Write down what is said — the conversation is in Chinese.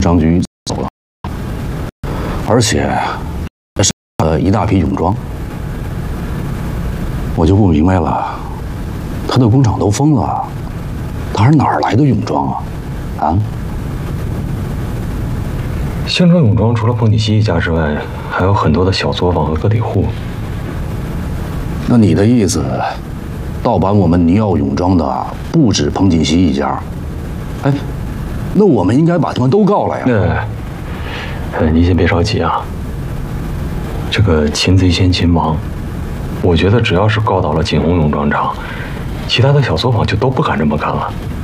张局走了，而且还是一大批泳装，我就不明白了，他的工厂都封了，他还哪儿来的泳装啊？啊？ 香川泳装除了彭锦熙一家之外，还有很多的小作坊和个体户。 那你的意思，盗版我们尼奥泳装的不止彭锦熙一家？哎，那我们应该把他们都告了呀。 你先别着急啊。这个擒贼先擒王，我觉得只要是告倒了锦鸿泳装厂，其他的小作坊就都不敢这么干了。